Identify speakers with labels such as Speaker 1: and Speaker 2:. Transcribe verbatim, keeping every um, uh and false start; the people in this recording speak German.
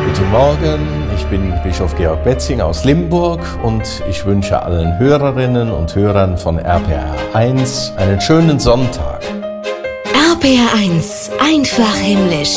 Speaker 1: Guten Morgen, ich bin Bischof Georg Betzing aus Limburg und ich wünsche allen Hörerinnen und Hörern von R P R eins einen schönen Sonntag.
Speaker 2: R P R eins, einfach himmlisch.